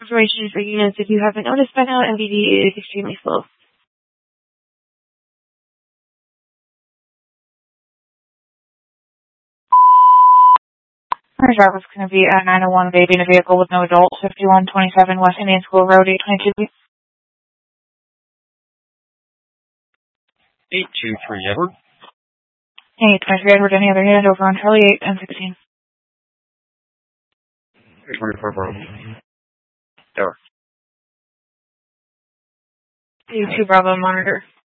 information for units. If you haven't noticed by now, MVD is extremely slow. Our driver's going to be at 901 baby in a vehicle with no adult, 5127 West Indian School Road, 822. 823 Edward. 823 Edward, any other unit over on Charlie 8 and 16. 824 Bravo. There. 2 Bravo monitor.